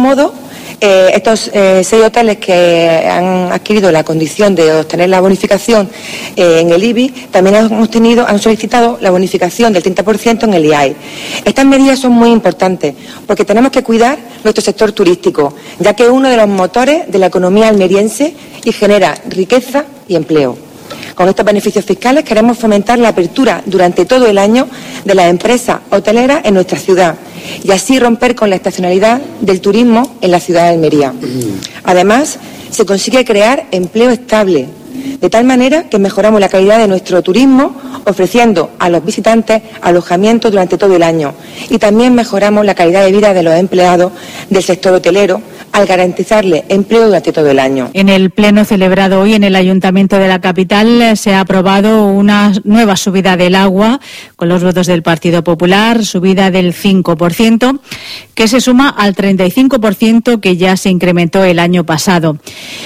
modo, estos 6 hoteles que han adquirido la condición de obtener la bonificación en el IBI también han solicitado la bonificación del 30% en el IAE. Estas medidas son muy importantes porque tenemos que cuidar nuestro sector turístico, ya que es uno de los motores de la economía almeriense y genera riqueza y empleo. Con estos beneficios fiscales queremos fomentar la apertura durante todo el año de las empresas hoteleras en nuestra ciudad y así romper con la estacionalidad del turismo en la ciudad de Almería. Además, se consigue crear empleo estable, de tal manera que mejoramos la calidad de nuestro turismo ofreciendo a los visitantes alojamiento durante todo el año y también mejoramos la calidad de vida de los empleados del sector hotelero al garantizarle empleo durante todo el año. En el pleno celebrado hoy en el Ayuntamiento de la capital se ha aprobado una nueva subida del agua con los votos del Partido Popular, subida del 5%, que se suma al 35% que ya se incrementó el año pasado.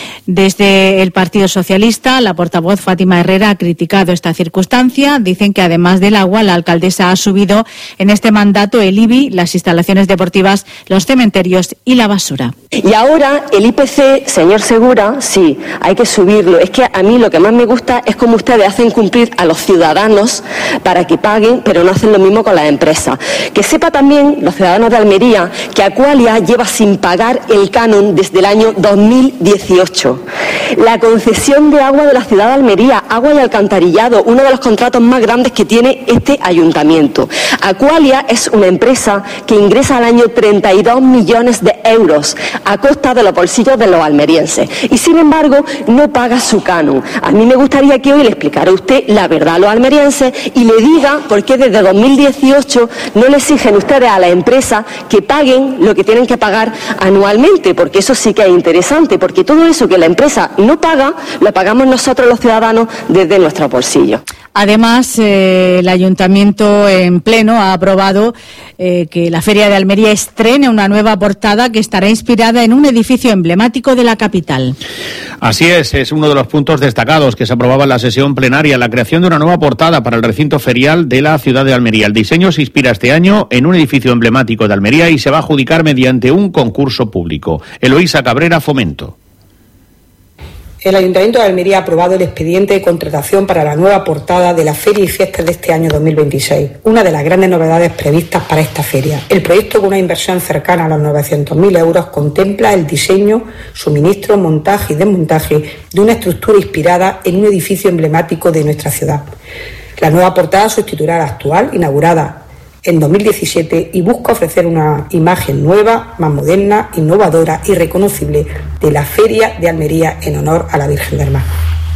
Desde el Partido Socialista, la portavoz Fátima Herrera ha criticado esta circunstancia. Dicen que además del agua, la alcaldesa ha subido en este mandato el IBI, las instalaciones deportivas, los cementerios y la basura. Y ahora el IPC, señor Segura, sí, hay que subirlo. Es que a mí lo que más me gusta es cómo ustedes hacen cumplir a los ciudadanos para que paguen, pero no hacen lo mismo con las empresas. Que sepa también los ciudadanos de Almería que Aqualia lleva sin pagar el canon desde el año 2018. La concesión de agua de la ciudad de Almería, agua y alcantarillado, uno de los contratos más grandes que tiene este ayuntamiento. Aqualia es una empresa que ingresa al año 32 millones de euros a costa de los bolsillos de los almerienses y sin embargo no paga su canon. A mí me gustaría que hoy le explicara usted la verdad a los almerienses y le diga por qué desde 2018 no le exigen ustedes a la empresa que paguen lo que tienen que pagar anualmente, porque eso sí que es interesante, porque todo eso que la empresa no paga, lo pagamos nosotros los ciudadanos desde nuestros bolsillos. Además, el Ayuntamiento en pleno ha aprobado que la Feria de Almería estrene una nueva portada que estará inspirada en un edificio emblemático de la capital. Así es uno de los puntos destacados que se aprobaba en la sesión plenaria, la creación de una nueva portada para el recinto ferial de la ciudad de Almería. El diseño se inspira este año en un edificio emblemático de Almería y se va a adjudicar mediante un concurso público. Eloísa Cabrera, Fomento. El Ayuntamiento de Almería ha aprobado el expediente de contratación para la nueva portada de la Feria y Fiestas de este año 2026, una de las grandes novedades previstas para esta feria. El proyecto, con una inversión cercana a los 900.000 euros, contempla el diseño, suministro, montaje y desmontaje de una estructura inspirada en un edificio emblemático de nuestra ciudad. La nueva portada sustituirá a la actual, inaugurada en 2017, y busca ofrecer una imagen nueva, más moderna, innovadora y reconocible de la Feria de Almería en honor a la Virgen del Mar.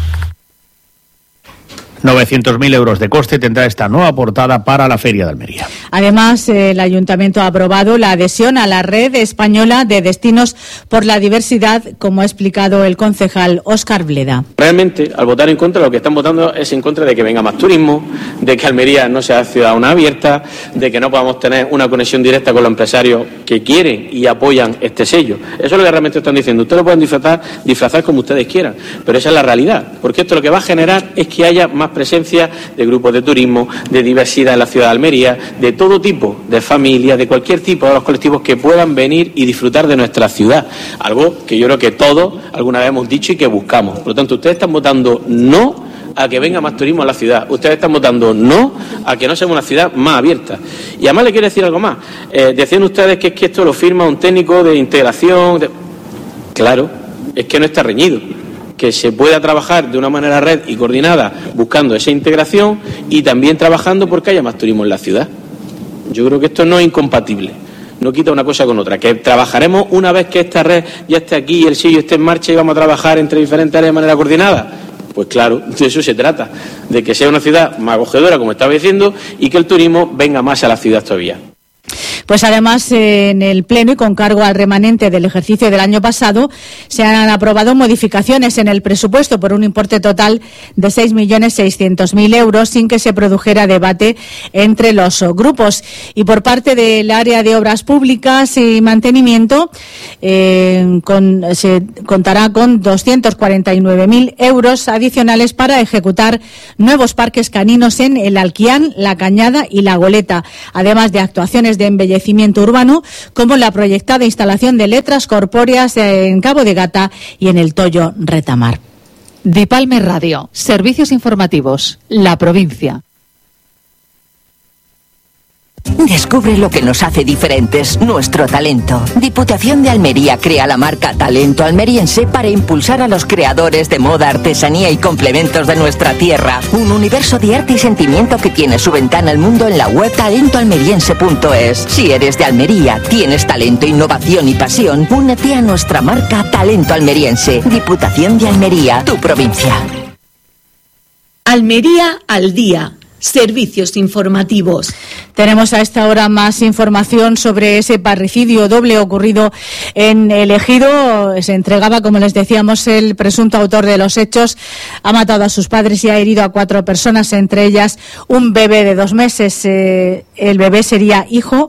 900.000 euros de coste tendrá esta nueva portada para la Feria de Almería. Además, el Ayuntamiento ha aprobado la adhesión a la Red Española de Destinos por la Diversidad, como ha explicado el concejal Óscar Bleda. Realmente, al votar en contra, lo que están votando es en contra de que venga más turismo, de que Almería no sea ciudad abierta, de que no podamos tener una conexión directa con los empresarios que quieren y apoyan este sello. Eso es lo que realmente están diciendo. Ustedes lo pueden disfrazar como ustedes quieran, pero esa es la realidad, porque esto lo que va a generar es que haya más presencia de grupos de turismo, de diversidad en la ciudad de Almería, de todo tipo de familias, de cualquier tipo de los colectivos que puedan venir y disfrutar de nuestra ciudad. Algo que yo creo que todos alguna vez hemos dicho y que buscamos. Por lo tanto, ustedes están votando no a que venga más turismo a la ciudad. Ustedes están votando no a que no seamos una ciudad más abierta. Y además le quiero decir algo más. Decían ustedes que es que esto lo firma un técnico de integración. Claro, es que no está reñido. Que se pueda trabajar de una manera red y coordinada buscando esa integración y también trabajando porque haya más turismo en la ciudad. Yo creo que esto no es incompatible, no quita una cosa con otra, que trabajaremos una vez que esta red ya esté aquí y el sello esté en marcha y vamos a trabajar entre diferentes áreas de manera coordinada. Pues claro, de eso se trata, de que sea una ciudad más acogedora, como estaba diciendo, y que el turismo venga más a la ciudad todavía. Pues además, en el Pleno y con cargo al remanente del ejercicio del año pasado, se han aprobado modificaciones en el presupuesto por un importe total de 6.600.000 euros sin que se produjera debate entre los grupos. Y por parte del área de Obras Públicas y Mantenimiento, se contará con 249.000 euros adicionales para ejecutar nuevos parques caninos en el Alquián, La Cañada y La Goleta, además de actuaciones de embellecimiento embellecimiento urbano, como la proyectada instalación de letras corpóreas en Cabo de Gata y en el Toyo Retamar. Dipalme Radio, servicios informativos, la provincia. Descubre lo que nos hace diferentes, nuestro talento. Diputación de Almería crea la marca Talento Almeriense para impulsar a los creadores de moda, artesanía y complementos de nuestra tierra. Un universo de arte y sentimiento que tiene su ventana al mundo en la web talentoalmeriense.es. Si eres de Almería, tienes talento, innovación y pasión, únete a nuestra marca Talento Almeriense. Diputación de Almería, tu provincia. Almería al día. Servicios informativos. Tenemos a esta hora más información sobre ese parricidio doble ocurrido en El Ejido. Se entregaba, como les decíamos, el presunto autor de los hechos. Ha matado a sus padres y ha herido a 4 personas, entre ellas un bebé de 2 meses. El bebé sería hijo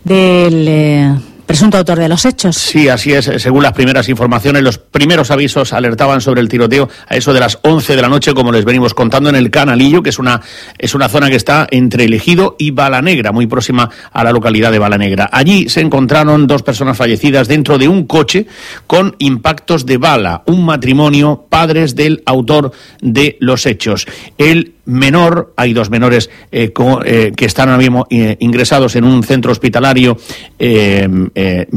del presunto autor de los hechos. Sí, así es. Según las primeras informaciones, los primeros avisos alertaban sobre el tiroteo a eso de las 11 de la noche, como les venimos contando, en el Canalillo, que es una zona que está entre El Ejido y Balanegra, muy próxima a la localidad de Balanegra. Allí se encontraron 2 personas fallecidas dentro de un coche con impactos de bala, un matrimonio, padres del autor de los hechos. El menor, hay 2 menores que están ahora mismo ingresados en un centro hospitalario en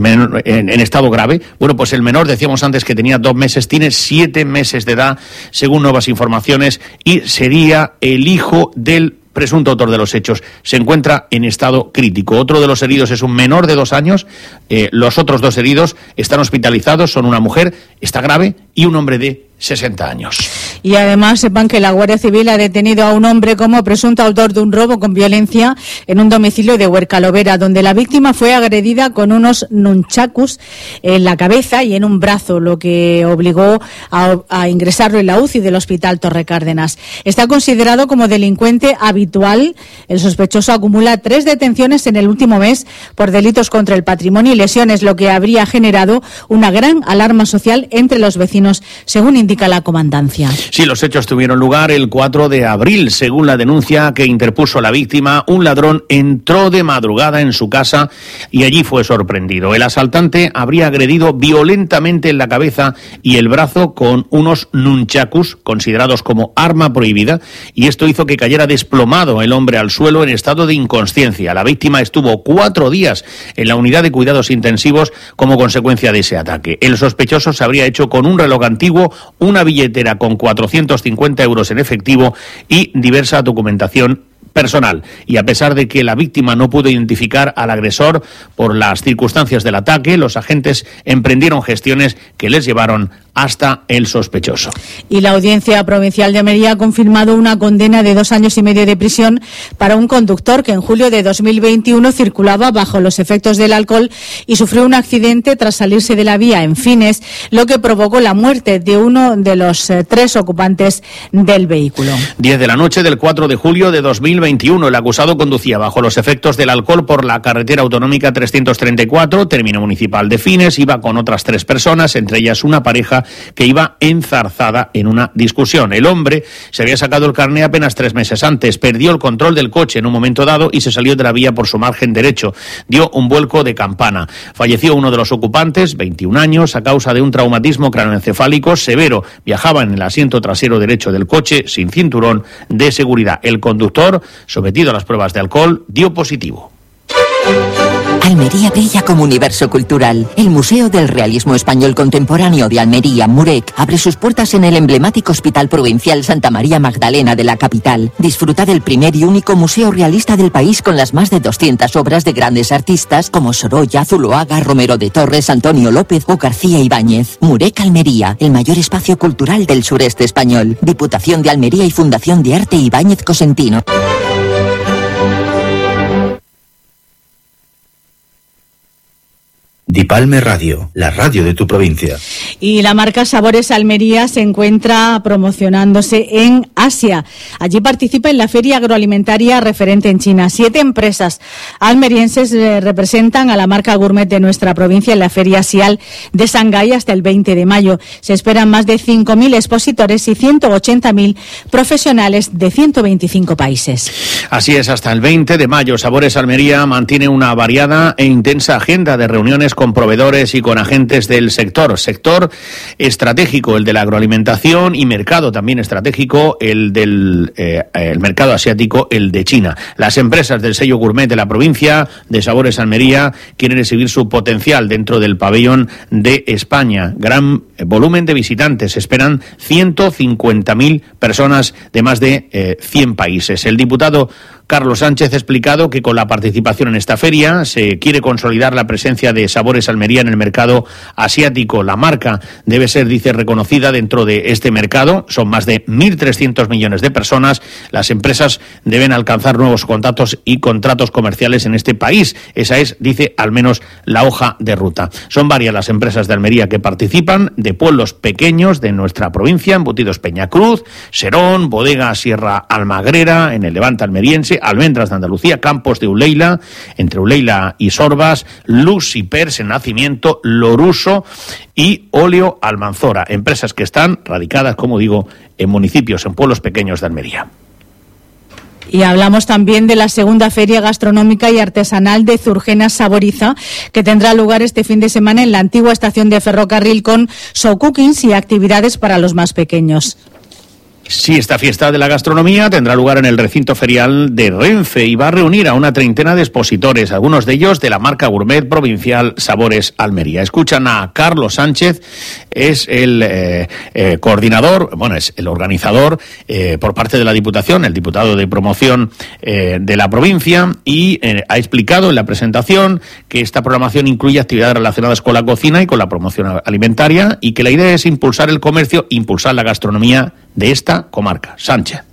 estado grave. Bueno, pues el menor, decíamos antes que tenía 2 meses, tiene 7 meses de edad, según nuevas informaciones, y sería el hijo del presunto autor de los hechos. Se encuentra en estado crítico. Otro de los heridos es un menor de 2 años. Los otros 2 heridos están hospitalizados, son una mujer, está grave, y un hombre de 60 años. Y además sepan que la Guardia Civil ha detenido a un hombre como presunto autor de un robo con violencia en un domicilio de Huercalovera, donde la víctima fue agredida con unos nunchakus en la cabeza y en un brazo, lo que obligó a ingresarlo en la UCI del Hospital Torre Cárdenas. Está considerado como delincuente habitual. El sospechoso acumula 3 detenciones en el último mes por delitos contra el patrimonio y lesiones, lo que habría generado una gran alarma social entre los vecinos, según indica la comandancia. Sí, los hechos tuvieron lugar el 4 de abril. Según la denuncia que interpuso la víctima, un ladrón entró de madrugada en su casa y allí fue sorprendido. El asaltante habría agredido violentamente en la cabeza y el brazo con unos nunchakus, considerados como arma prohibida, y esto hizo que cayera desplomado el hombre al suelo en estado de inconsciencia. La víctima estuvo 4 días en la unidad de cuidados intensivos como consecuencia de ese ataque. El sospechoso se habría hecho con un reloj antiguo, una billetera con 450 euros en efectivo y diversa documentación personal. Y a pesar de que la víctima no pudo identificar al agresor por las circunstancias del ataque, los agentes emprendieron gestiones que les llevaron hasta el sospechoso. Y la Audiencia Provincial de Almería ha confirmado una condena de 2 años y medio de prisión para un conductor que en julio de 2021 circulaba bajo los efectos del alcohol y sufrió un accidente tras salirse de la vía en Fines, lo que provocó la muerte de uno de los 3 ocupantes del vehículo. 10 de la noche del 4 de julio de 2021, el acusado conducía bajo los efectos del alcohol por la carretera autonómica 334, término municipal de Fines, iba con otras 3 personas, entre ellas una pareja que iba enzarzada en una discusión. El hombre se había sacado el carné apenas 3 meses antes, perdió el control del coche en un momento dado y se salió de la vía por su margen derecho. Dio un vuelco de campana. Falleció uno de los ocupantes, 21 años, a causa de un traumatismo craneoencefálico severo. Viajaba en el asiento trasero derecho del coche sin cinturón de seguridad. El conductor, sometido a las pruebas de alcohol, dio positivo. Almería brilla como universo cultural. El Museo del Realismo Español Contemporáneo de Almería, MUREC, abre sus puertas en el emblemático Hospital Provincial Santa María Magdalena de la capital. Disfruta del primer y único museo realista del país con las más de 200 obras de grandes artistas como Sorolla, Zuloaga, Romero de Torres, Antonio López o García Ibáñez. MUREC Almería, el mayor espacio cultural del sureste español. Diputación de Almería y Fundación de Arte Ibáñez Cosentino. Dipalme Radio, la radio de tu provincia. Y la marca Sabores Almería se encuentra promocionándose en Asia. Allí participa en la feria agroalimentaria referente en China. 7 empresas almerienses representan a la marca gourmet de nuestra provincia en la feria ASIAL de Shanghái hasta el 20 de mayo. Se esperan más de 5.000 expositores y 180.000 profesionales de 125 países. Así es, hasta el 20 de mayo, Sabores Almería mantiene una variada e intensa agenda de reuniones con proveedores y con agentes del sector estratégico, el de la agroalimentación, y mercado también estratégico, el del el mercado asiático, el de China. Las empresas del sello gourmet de la provincia de Sabores Almería quieren exhibir su potencial dentro del pabellón de España. Gran volumen de visitantes, esperan 150.000 personas de más de 100 países. El diputado Carlos Sánchez ha explicado que con la participación en esta feria se quiere consolidar la presencia de Sabores Almería en el mercado asiático. La marca debe ser, dice, reconocida dentro de este mercado. Son más de 1.300 millones de personas. Las empresas deben alcanzar nuevos contactos y contratos comerciales en este país. Esa es, dice, al menos la hoja de ruta. Son varias las empresas de Almería que participan, de pueblos pequeños de nuestra provincia, Embutidos Peñacruz, Serón, Bodega Sierra Almagrera, en el Levante almeriense, Almendras de Andalucía, Campos de Uleila, entre Uleila y Sorbas, Luz y Pers en Nacimiento, Loruso y Óleo Almanzora, empresas que están radicadas, como digo, en municipios, en pueblos pequeños de Almería. Y hablamos también de la segunda feria gastronómica y artesanal de Zurgena Saboriza, que tendrá lugar este fin de semana en la antigua estación de ferrocarril con show cookings y actividades para los más pequeños. Sí, esta fiesta de la gastronomía tendrá lugar en el recinto ferial de Renfe y va a reunir a una treintena de expositores, algunos de ellos de la marca gourmet provincial Sabores Almería. Escuchan a Carlos Sánchez, es el coordinador, bueno, es el organizador por parte de la Diputación, el diputado de promoción de la provincia, y ha explicado en la presentación que esta programación incluye actividades relacionadas con la cocina y con la promoción alimentaria, y que la idea es impulsar el comercio, impulsar la gastronomía de esta comarca. Sánchez.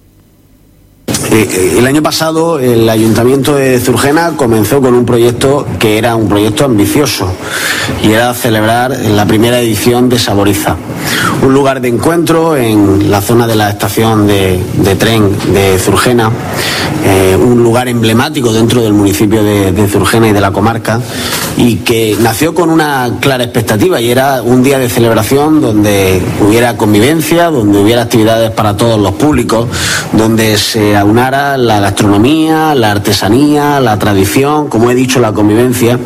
El año pasado el Ayuntamiento de Zurgena comenzó con un proyecto que era un proyecto ambicioso, y era celebrar la primera edición de Saboriza, un lugar de encuentro en la zona de la estación de tren de Zurgena, un lugar emblemático dentro del municipio de Zurgena y de la comarca, y que nació con una clara expectativa, y era un día de celebración donde hubiera convivencia, donde hubiera actividades para todos los públicos, donde se aunara la gastronomía, la artesanía, la tradición, como he dicho, la convivencia.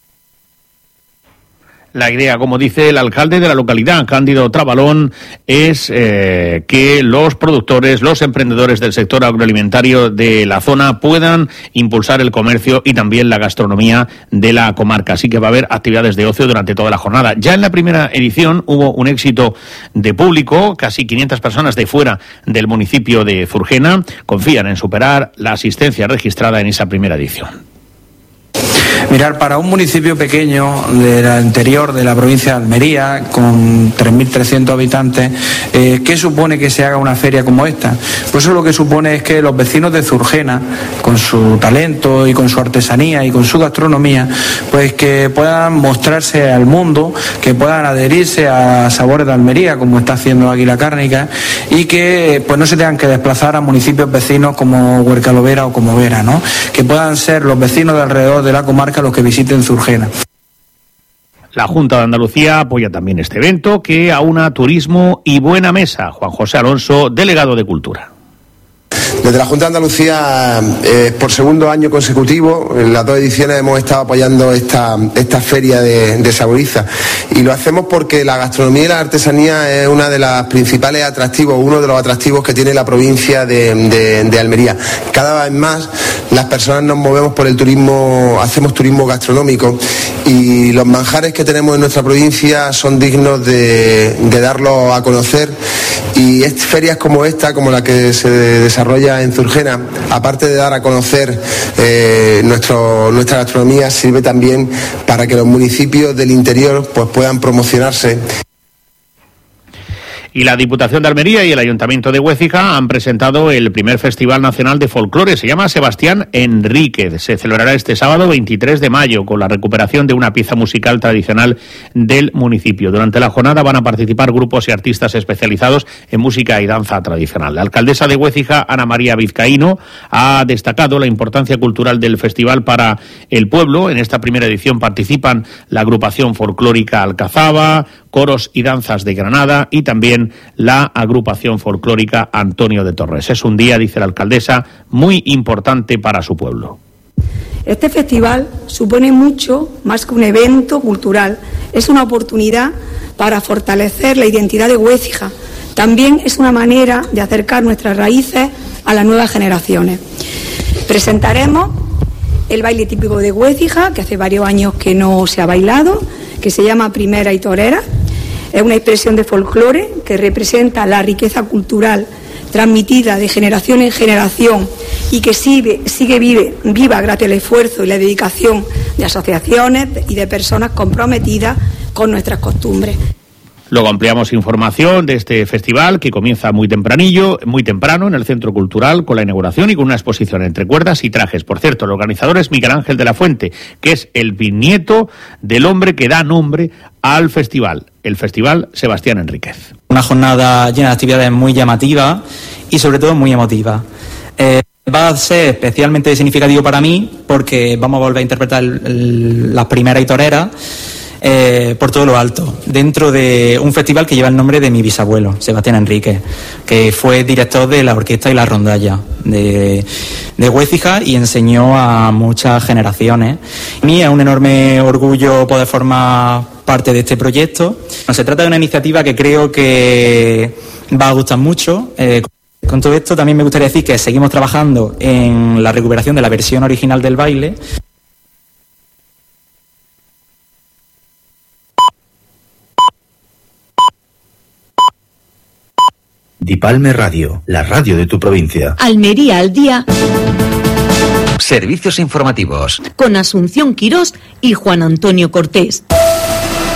La idea, como dice el alcalde de la localidad, Cándido Trabalón, es que los productores, los emprendedores del sector agroalimentario de la zona puedan impulsar el comercio y también la gastronomía de la comarca. Así que va a haber actividades de ocio durante toda la jornada. Ya en la primera edición hubo un éxito de público, casi 500 personas de fuera del municipio de Zurgena confían en superar la asistencia registrada en esa primera edición. Mirar, para un municipio pequeño del interior de la provincia de Almería, con 3.300 habitantes, ¿qué supone que se haga una feria como esta? Pues eso lo que supone es que los vecinos de Zurgena, con su talento y con su artesanía y con su gastronomía, pues que puedan mostrarse al mundo, que puedan adherirse a Sabores de Almería, como está haciendo Águila Cárnica, y que pues no se tengan que desplazar a municipios vecinos como Huercalovera o como Vera, ¿no? Que puedan ser los vecinos de alrededor de la comarca los que visiten Zurgena. La Junta de Andalucía apoya también este evento, que aúna turismo y buena mesa. Juan José Alonso, delegado de Cultura. Desde la Junta de Andalucía, por segundo año consecutivo, en las 2 ediciones hemos estado apoyando esta feria de Saboriza, y lo hacemos porque la gastronomía y la artesanía es uno de los principales atractivos, uno de los atractivos que tiene la provincia de Almería. Cada vez más las personas nos movemos por el turismo, hacemos turismo gastronómico, y los manjares que tenemos en nuestra provincia son dignos de darlos a conocer, y ferias como esta, como la que se desarrolla en Zurgena, aparte de dar a conocer nuestra gastronomía, sirve también para que los municipios del interior pues puedan promocionarse. Y la Diputación de Almería y el Ayuntamiento de Huécija han presentado el primer Festival Nacional de Folclore. Se llama Sebastián Enríquez. Se celebrará este sábado 23 de mayo con la recuperación de una pieza musical tradicional del municipio. Durante la jornada van a participar grupos y artistas especializados en música y danza tradicional. La alcaldesa de Huécija, Ana María Vizcaíno, ha destacado la importancia cultural del festival para el pueblo. En esta primera edición participan la agrupación folclórica Alcazaba, coros y danzas de Granada y también la agrupación folclórica Antonio de Torres. Es un día, dice la alcaldesa, muy importante para su pueblo. Este festival supone mucho más que un evento cultural. Es una oportunidad para fortalecer la identidad de Huécija. También es una manera de acercar nuestras raíces a las nuevas generaciones. Presentaremos el baile típico de Huécija, que hace varios años que no se ha bailado, que se llama Primera y Torera. Es una expresión de folclore que representa la riqueza cultural transmitida de generación en generación y que sigue viva gracias al esfuerzo y la dedicación de asociaciones y de personas comprometidas con nuestras costumbres. Luego ampliamos información de este festival que comienza muy temprano en el Centro Cultural con la inauguración y con una exposición entre cuerdas y trajes. Por cierto, el organizador es Miguel Ángel de la Fuente, que es el bisnieto del hombre que da nombre al festival, el Festival Sebastián Enríquez. Una jornada llena de actividades muy llamativas y sobre todo muy emotivas. Va a ser especialmente significativo para mí porque vamos a volver a interpretar las primeras y toreras por todo lo alto, dentro de un festival que lleva el nombre de mi bisabuelo, Sebastián Enríquez, que fue director de la orquesta y la rondalla de Huécija y enseñó a muchas generaciones. A mí es un enorme orgullo poder formar parte de este proyecto. Se trata de una iniciativa que creo que va a gustar mucho. Con todo esto también me gustaría decir que seguimos trabajando en la recuperación de la versión original del baile. Dipalme Radio, la radio de tu provincia. Almería al día. Servicios informativos. Con Asunción Quirós y Juan Antonio Cortés.